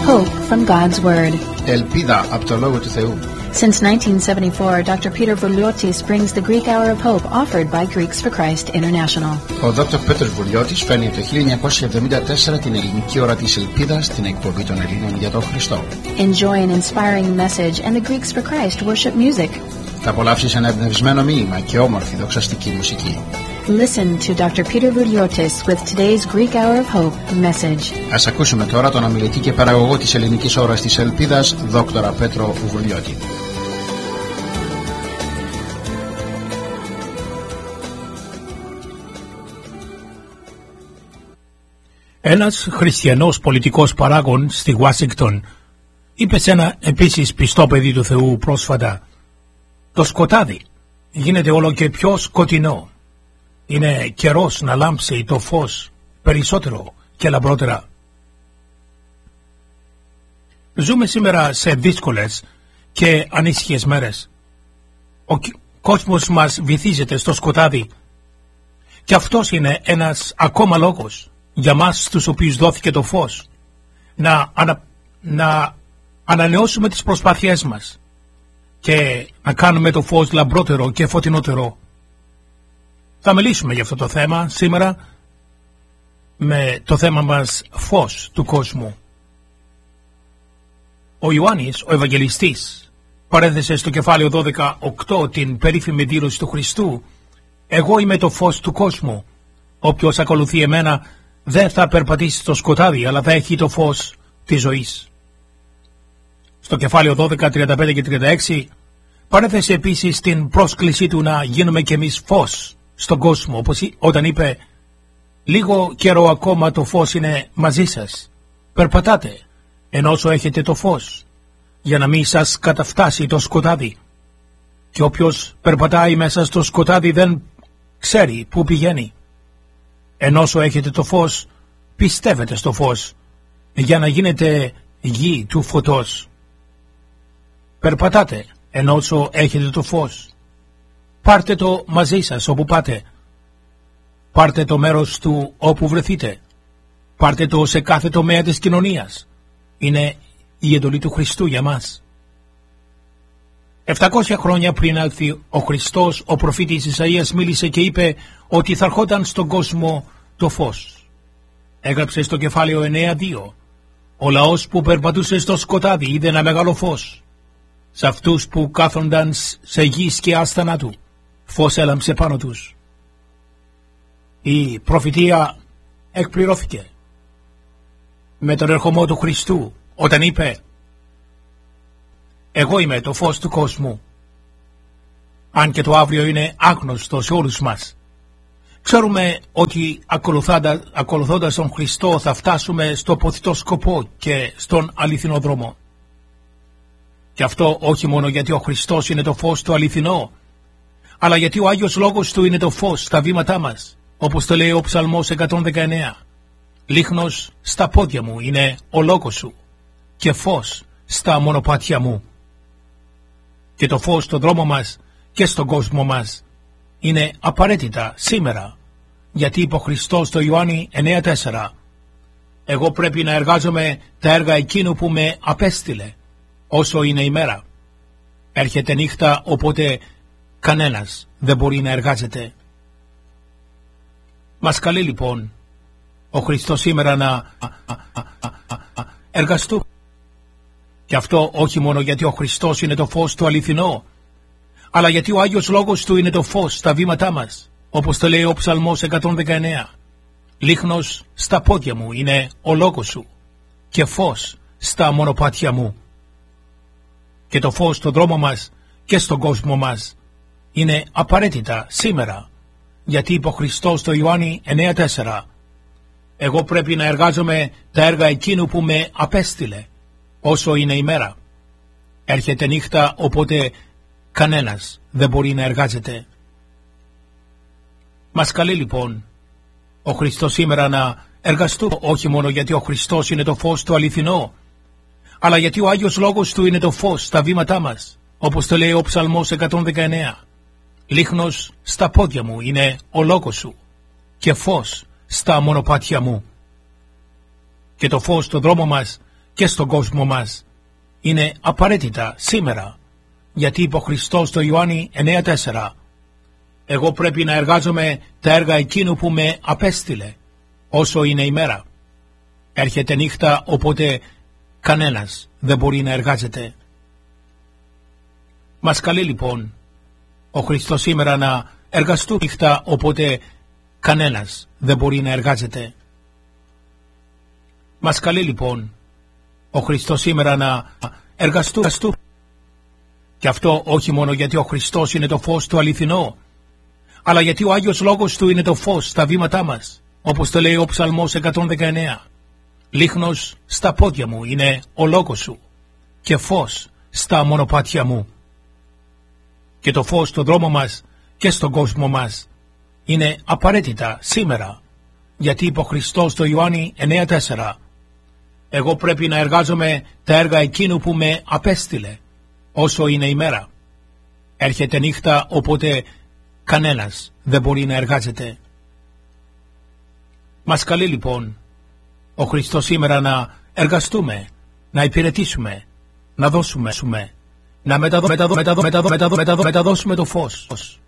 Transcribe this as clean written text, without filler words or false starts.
Hope from God's Word. Ελπίδα από το Λόγο του Θεού. Since 1974, Dr. Peter Vouliotis brings the Greek Hour of Hope offered by Greeks for Christ International. Ο Dr. Πέτρος Βουλιώτης φέρνει το 1974 την ελληνική ώρα της ελπίδας στην εκπομπή των Ελλήνων για τον Χριστό. Enjoy an inspiring message and the Greeks for Christ worship music. Θα απολαύσεις ένα εμπνευσμένο μοίημα και όμορφη δοξαστική μουσική. Listen to Dr. Peter Vouliotis with today's Greek Hour of Hope message. Ας ακούσουμε τώρα τον ομιλητή και παραγωγό της ελληνικής ώρας της ελπίδας, Δόκτορα Πέτρο Βουλιώτη. Ένας χριστιανός πολιτικός παράγων στη Ουάσιγκτον είπε σε ένα επίσης πιστό παιδί του Θεού πρόσφατα: «Το σκοτάδι γίνεται όλο και πιο σκοτεινό. Είναι καιρός να λάμψει το φως περισσότερο και λαμπρότερα». Ζούμε σήμερα σε δύσκολες και ανήσυχες μέρες. Ο κόσμος μας βυθίζεται στο σκοτάδι και αυτός είναι ένας ακόμα λόγος για μας τους οποίους δόθηκε το φως να ανανεώσουμε τις προσπάθειές μας και να κάνουμε το φως λαμπρότερο και φωτεινότερο. Θα μιλήσουμε για αυτό το θέμα σήμερα με το θέμα μας φως του κόσμου. Ο Ιωάννης, ο Ευαγγελιστής, παρέθεσε στο κεφάλαιο 12:8 την περίφημη δήλωση του Χριστού: «Εγώ είμαι το φως του κόσμου. Όποιος ακολουθεί εμένα δεν θα περπατήσει στο σκοτάδι, αλλά θα έχει το φως της ζωής». Στο κεφάλαιο 12:35 και 36 παρέθεσε επίσης την πρόσκλησή του να γίνουμε κι εμείς φως στον κόσμο, όταν είπε: «Λίγο καιρό ακόμα το φως είναι μαζί σας. Περπατάτε ενώ όσο έχετε το φως, για να μην σας καταφτάσει το σκοτάδι. Και όποιος περπατάει μέσα στο σκοτάδι δεν ξέρει πού πηγαίνει. Ενώ όσο έχετε το φως, πιστεύετε στο φως, για να γίνετε γη του φωτός. Περπατάτε ενώ όσο έχετε το φως. Πάρτε το μαζί σας όπου πάτε. Πάρτε το μέρος του όπου βρεθείτε. Πάρτε το σε κάθε τομέα της κοινωνίας. Είναι η εντολή του Χριστού για μας. 700 χρόνια πριν έλθει ο Χριστός, ο προφήτης Ισαΐας μίλησε και είπε ότι θα ερχόταν στον κόσμο το φως. Έγραψε στο κεφάλαιο 9:2: «Ο λαός που περπατούσε στο σκοτάδι είδε ένα μεγάλο φως. Σε αυτούς που κάθονταν σε γη σκιάς θανάτου, φως έλαμψε πάνω τους». Η προφητεία εκπληρώθηκε με τον ερχομό του Χριστού, όταν είπε: «Εγώ είμαι το φως του κόσμου». Αν και το αύριο είναι άγνωστο σε όλους μας, ξέρουμε ότι ακολουθώντας τον Χριστό θα φτάσουμε στο αποθητό σκοπό και στον αληθινό δρόμο. Και αυτό όχι μόνο γιατί ο Χριστός είναι το φως το αληθινό, αλλά γιατί ο Άγιος Λόγος Του είναι το φως στα βήματά μας, όπως το λέει ο Ψαλμός 119. «Λίχνος στα πόδια μου είναι ο λόγος Σου και φως στα μονοπάτια μου». Και το φως στον δρόμο μας και στον κόσμο μας είναι απαραίτητα σήμερα, γιατί είπε ο Χριστός στο Ιωάννη 9:4: «Εγώ πρέπει να εργάζομαι τα έργα εκείνου που με απέστειλε, όσο είναι η μέρα. Έρχεται νύχτα, οπότε κανένας δεν μπορεί να εργάζεται». Μας καλεί λοιπόν ο Χριστός σήμερα να εργαστούμε. Και αυτό όχι μόνο γιατί ο Χριστός είναι το φως το αληθινό, αλλά γιατί ο Άγιος Λόγος Του είναι το φως στα βήματά μας, όπως το λέει ο Ψαλμός 119. «Λίχνος στα πόδια μου είναι ο λόγος Σου και φως στα μονοπάτια μου». Και το φως στον δρόμο μας και στον κόσμο μας είναι απαραίτητα σήμερα, γιατί είπε ο Χριστός στο Ιωάννη 9:4: «Εγώ πρέπει να εργάζομαι τα έργα εκείνου που με απέστειλε, όσο είναι η μέρα. Έρχεται νύχτα, οπότε κανένας δεν μπορεί να εργάζεται». Μας καλεί λοιπόν ο Χριστός σήμερα να εργαστούμε, όχι μόνο γιατί ο Χριστός είναι το φως το αληθινό, αλλά γιατί ο Άγιος Λόγος Του είναι το φως στα βήματά μας, όπως το λέει ο Ψαλμός 119. «Λίχνος στα πόδια μου είναι ο λόγος Σου και φως στα μονοπάτια μου». Και το φως στον δρόμο μας και στον κόσμο μας είναι απαραίτητα σήμερα, γιατί είπε ο Χριστός στο Ιωάννη 9:4 «Εγώ πρέπει να εργάζομαι τα έργα εκείνου που με απέστειλε, όσο είναι η μέρα. Έρχεται νύχτα, οπότε κανένας δεν μπορεί να εργάζεται». Μας καλεί λοιπόν ο Χριστός σήμερα να εργαστούμε νύχτα, οπότε κανένας δεν μπορεί να εργάζεται. Μας καλεί λοιπόν ο Χριστός σήμερα να εργαστούμε. Και αυτό όχι μόνο γιατί ο Χριστός είναι το φως το αληθινό, αλλά γιατί ο Άγιος Λόγος Του είναι το φως στα βήματά μας, όπως το λέει ο Ψαλμός 119. «Λίχνος στα πόδια μου είναι ο λόγος Σου και φως στα μονοπάτια μου». Και το φως στον δρόμο μας και στον κόσμο μας είναι απαραίτητα σήμερα, γιατί είπε ο Χριστός στο Ιωάννη 9:4 «Εγώ πρέπει να εργάζομαι τα έργα εκείνου που με απέστειλε, όσο είναι η μέρα. Έρχεται νύχτα, οπότε κανένας δεν μπορεί να εργάζεται». Μας καλεί λοιπόν ο Χριστός σήμερα να εργαστούμε, να υπηρετήσουμε, να δώσουμε, να μεταδώσουμε το φως.